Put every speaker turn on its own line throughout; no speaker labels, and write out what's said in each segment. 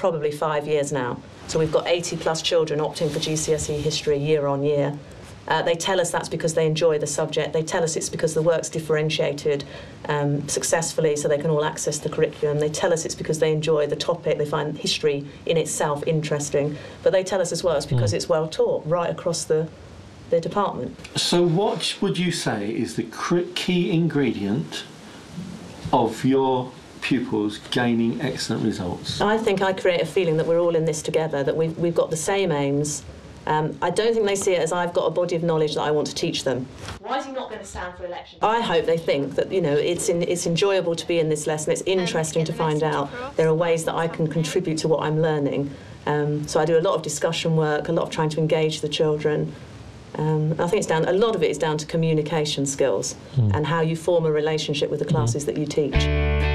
probably 5 years now. So we've got 80 plus children opting for GCSE history year on year. They tell us that's because they enjoy the subject. They tell us it's because the work's differentiated successfully so they can all access the curriculum. They tell us it's because they enjoy the topic, they find history in itself interesting. But they tell us as well it's because it's well taught right across the department.
So what would you say is the key ingredient of your pupils gaining excellent results?
I think I create a feeling that we're all in this together, that we've got the same aims. I don't think they see it as I've got a body of knowledge that I want to teach them.
Why is he not going to stand for election?
I hope they think that, you know, it's enjoyable to be in this lesson, it's interesting to find out there are ways that I can contribute to what I'm learning. So I do a lot of discussion work, a lot of trying to engage the children. I think a lot of it is down to communication skills and how you form a relationship with the classes that you teach.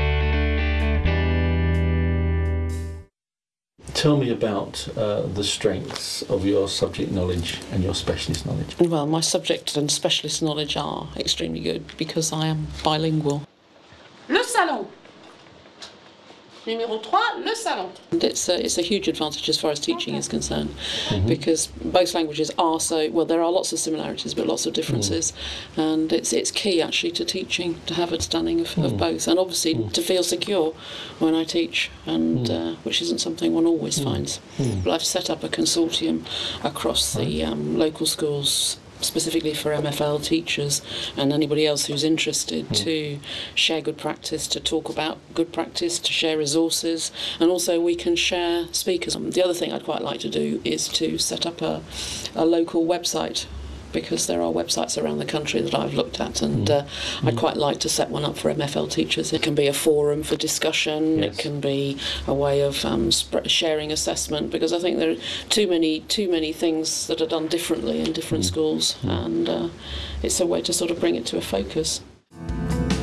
Tell me about the strengths of your subject knowledge and your specialist knowledge.
Well, my subject and specialist knowledge are extremely good because I am bilingual.
Le salon. Numéro 3, le salon.
And it's a huge advantage as far as teaching is concerned because both languages are there are lots of similarities but lots of differences, and it's key actually to teaching to have a understanding of both, and obviously to feel secure when I teach, and which isn't something one always finds. But I've set up a consortium across the local schools specifically for MFL teachers and anybody else who's interested to share good practice, to talk about good practice, to share resources, and also we can share speakers. The other thing I'd quite like to do is to set up a local website, because there are websites around the country that I've looked at, and I'd quite like to set one up for MFL teachers. It can be a forum for discussion, it can be a way of sharing assessment, because I think there are too many things that are done differently in different schools, and it's a way to sort of bring it to a focus.